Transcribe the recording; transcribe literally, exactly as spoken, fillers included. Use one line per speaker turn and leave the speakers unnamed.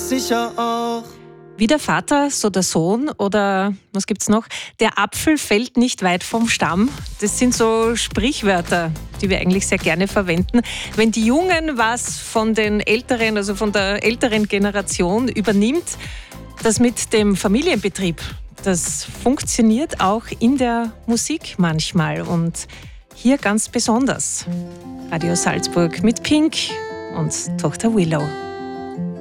sicher auch.
Wie der Vater, so der Sohn oder was gibt's noch? Der Apfel fällt nicht weit vom Stamm. Das sind so Sprichwörter, die wir eigentlich sehr gerne verwenden. Wenn die Jungen was von den Älteren, also von der älteren Generation übernimmt, das mit dem Familienbetrieb, das funktioniert auch in der Musik manchmal und hier ganz besonders. Radio Salzburg mit Pink und Tochter Willow.